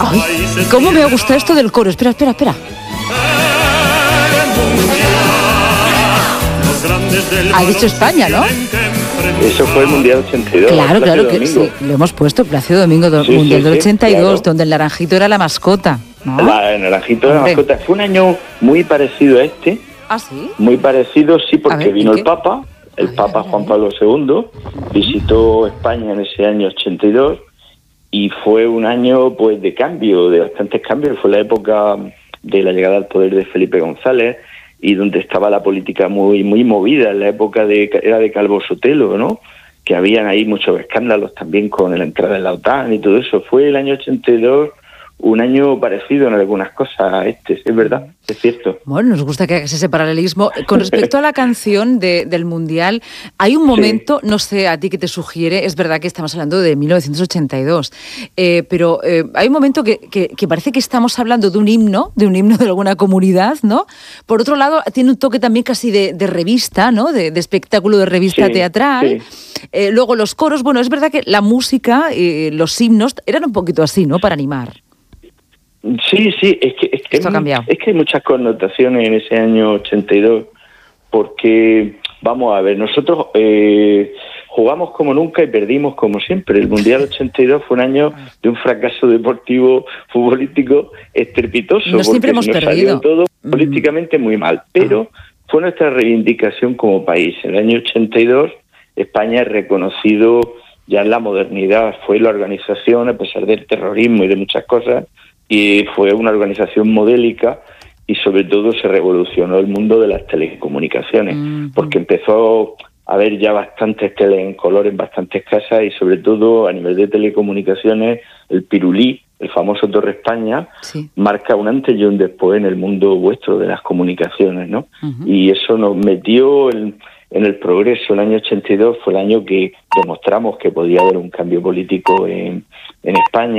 Ay, ¿cómo me ha gustado esto del coro? Espera. Ha dicho España, ¿no? Eso fue el Mundial 82. Claro que sí. Lo hemos puesto, Plácido Domingo, Mundial del 82, claro. Donde el Naranjito era la mascota, ¿no? El Naranjito era la mascota. Fue un año muy parecido a este. ¿Ah, sí? Muy parecido, sí, porque vino el Papa. El Papa Juan Pablo II visitó España en ese año 82 y fue un año pues de cambio, de bastantes cambios. Fue la época de la llegada al poder de Felipe González y donde estaba la política muy movida, en la época era de Calvo Sotelo, ¿no? Que habían ahí muchos escándalos también con la entrada en la OTAN y todo eso. Fue el año 82 un año parecido en algunas cosas a este, es verdad, es cierto. Bueno, nos gusta que hagas ese paralelismo. Con respecto a la canción del Mundial, hay un momento, no sé a ti qué te sugiere, es verdad que estamos hablando de 1982, pero hay un momento que parece que estamos hablando de un himno de alguna comunidad, ¿no? Por otro lado, tiene un toque también casi de revista, ¿no? De espectáculo de revista teatral. Sí. Luego los coros, bueno, es verdad que la música, los himnos, eran un poquito así, ¿no? Para animar. Sí, es que hay muchas connotaciones en ese año 82, porque, vamos a ver, nosotros jugamos como nunca y perdimos como siempre. El Mundial 82 fue un año de un fracaso deportivo, futbolístico estrepitoso. No siempre hemos perdido. Salió todo políticamente muy mal, pero fue nuestra reivindicación como país. En el año 82 España es reconocido ya en la modernidad, fue la organización, a pesar del terrorismo y de muchas cosas, y fue una organización modélica y sobre todo se revolucionó el mundo de las telecomunicaciones, porque empezó a haber ya bastantes tele en color en bastantes casas y sobre todo a nivel de telecomunicaciones el pirulí, el famoso Torre España, marca un antes y un después en el mundo vuestro de las comunicaciones, ¿no? Y eso nos metió en el progreso. El año 82 fue el año que demostramos que podía haber un cambio político en España.